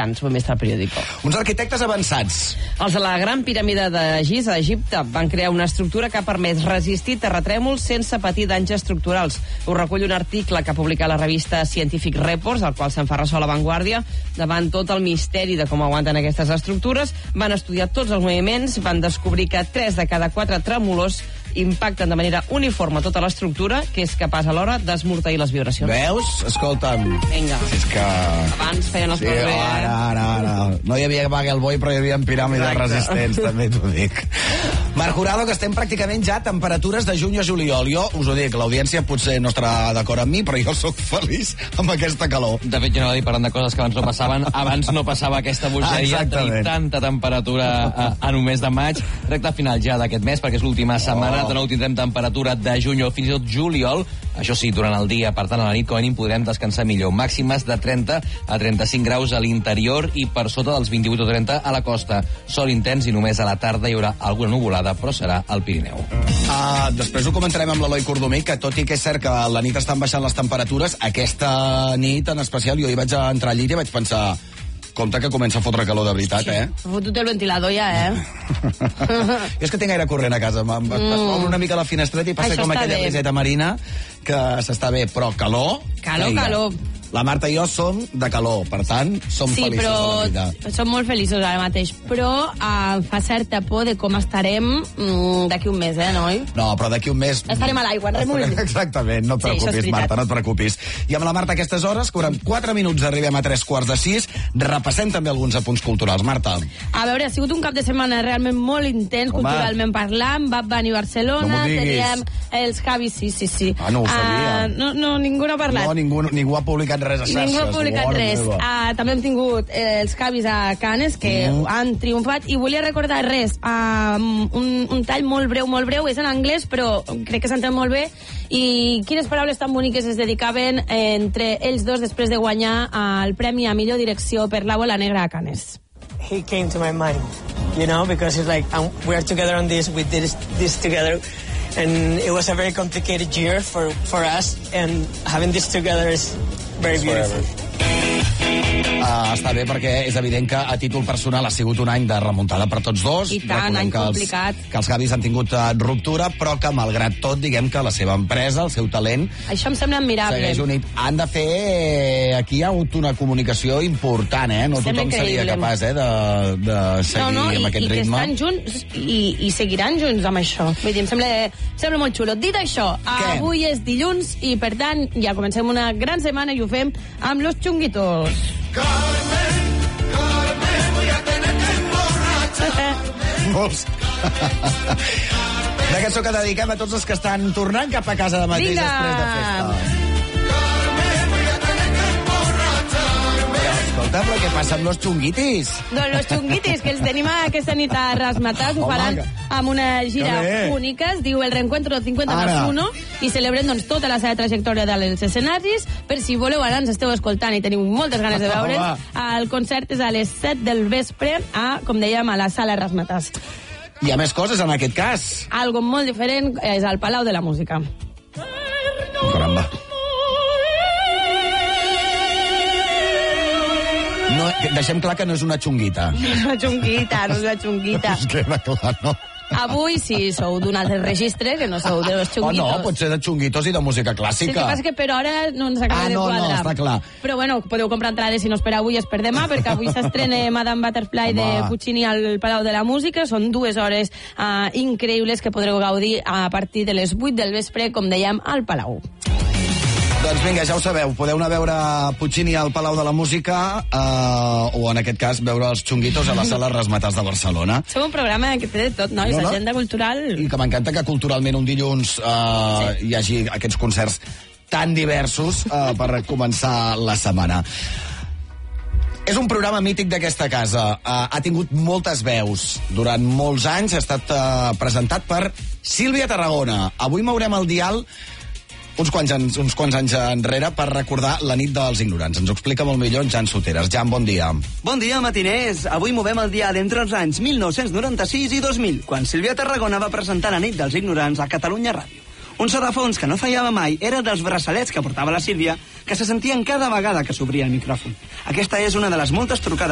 tant, ho hem vist al periòdico. Uns arquitectes avançats. Els de la Gran Piràmide de Giza, a Egipte, van crear una estructura que ha permès resistir terratrèmols sense patir danys estructurals. Ho recull un article que ha publicat la revista Scientific Reports, al qual se'n fa ressò a La Vanguardia. Davant tot el misteri de com aguanten aquestes estructures, van estudiar tots els moviments, van descobrir que 3 de cada 4 tremolors impacten de manera uniforme tota l'estructura, que és capaç alhora d'esmorteir les vibracions. Veus? Escolta'm. Vinga. Si és que... Abans feien les coses bé, Ara. No hi havia Bagelboi, però hi havia piràmides resistents, també t'ho dic. Marc Jurado, que estem pràcticament ja a temperatures de juny a juliol. Jo us ho dic, l'audiència potser no estarà d'acord amb mi, però jo sóc feliç amb aquesta calor. De fet, jo anava a dir, parlant de coses que abans no passaven, abans no passava aquesta bogeria, tenir tanta temperatura en un mes de maig, recte final ja d'aquest mes, perquè és l'última setmana. De nou tindrem temperatura de juny o fins i tot juliol, això sí, durant el dia, per tant a la nit com a mínim podrem descansar millor. Màximes de 30 a 35 graus a l'interior i per sota dels 28 o 30 a la costa. Sol intens i només a la tarda hi haurà alguna nuvolada, però serà al Pirineu. Després ho comentarem amb l'Eloi Cordomí, que tot i que és cert que a la nit estan baixant les temperatures, aquesta nit en especial jo hi vaig entrar al llit i vaig pensar... Compte que comença a fotre calor de veritat, Ha fotut el ventilador ja, Jo és que tinc aire corrent a casa. M'obro una mica la finestreta i passa com aquella briseta marina, que s'està bé, però calor... Calor. La Marta i jo som de calor, per tant, som feliços de la vida. Sí, però som molt feliços ara mateix. Però fa certa por de com estarem d'aquí un mes, noi? No, però d'aquí un mes... Estarem a l'aigua, en remull. Exactament, no et preocupis, Marta, no et preocupis. I amb la Marta a aquestes hores, que en 4 minuts arribem a 3:45, repassem també alguns apunts culturals. Marta. A veure, ha sigut un cap de setmana realment molt intens, culturalment parlant. Bad Bunny Barcelona, teníem els Javis, sí. Ah, no ho sabia. No, ningú no ha parlat. No, ningú ha publicat res a xarxes. Ningú ha publicat res. També hem tingut els Javis a Canes, que han triomfat, i volia recordar res. Un tall molt breu, és en anglès, però crec que s'entén molt bé, i quines paraules tan boniques es dedicaven entre ells dos després de guanyar el premi a millor direcció per La Bola Negra a Canes. He came to my mind, because it's like, we are together on this, we did this together, and it was a very complicated year for us, and having this together is very beautiful. Està bé perquè és evident que a títol personal ha sigut un any de remuntada per tots dos. I tant, any complicat. Que els Javis han tingut ruptura, però que malgrat tot, diguem que la seva empresa, el seu talent... Això em sembla admirable. Segueix unit. Han de fer... Aquí hi ha hagut una comunicació important, No tothom seria capaç, de seguir amb aquest ritme. I que estan junts i seguiran junts amb això. Vull dir, em sembla molt xulo. Dit això, avui és dilluns i, per tant, ja comencem una gran setmana i ho fem amb Los Chunguitos. Carmen, voy a tener que emborrachar. Molts. Una cançó que dediquem a tots els que estan tornant cap a casa de mateix després de festa. Escolta, però què passa amb los Chunguitis? Doncs los Chunguitis, que els tenim aquesta nit a Razzmatazz, ho faran amb una gira única, es diu el Reencuentro 50+1, i celebren tota la seva trajectòria dels escenaris. Per si voleu anar, ens esteu escoltant i teniu moltes ganes de veure'ns, el concert és a les 7 del vespre, com dèiem, a la sala Razzmatazz. Hi ha més coses en aquest cas. Algo molt diferent és al Palau de la Música. Caramba. No, deixem clar que no és una xunguita. No és una xunguita. Es queda clar, no? Avui, si sou d'un altre registre, que no sou de los xunguitos. No, pot ser de xunguitos i de música clàssica. El que passa que per hora no ens acaba de quadrar. No, està clar. Però bueno, podeu comprar entrades, si no és per avui, és per demà, perquè avui s'estrena Madame Butterfly de Puccini al Palau de la Música. Són 2 hores increïbles que podreu gaudir a partir de les 8 del vespre, com dèiem, al Palau. Doncs vinga, ja ho sabeu, podeu anar a veure Puccini al Palau de la Música o, en aquest cas, veure els Chunguitos a la sala Razzmatazz de Barcelona. Som un programa que té de tot, nois, agenda cultural. I que m'encanta que culturalment un dilluns hi hagi aquests concerts tan diversos per començar la setmana. És un programa mític d'aquesta casa. Ha tingut moltes veus. Durant molts anys ha estat presentat per Sílvia Tarragona. Avui mourem el dial uns quants anys enrere per recordar la nit dels ignorants. Ens ho explica molt millor en Jan Soteres. Jan, bon dia. Bon dia, matiners. Avui movem el dial entre els anys 1996 i 2000, quan Sílvia Tarragona va presentar la nit dels ignorants a Catalunya Ràdio. Un so de fons que no fallava mai era dels braçalets que portava la Sílvia, que se sentien cada vegada que s'obria el micròfon. Aquesta és una de les moltes trucades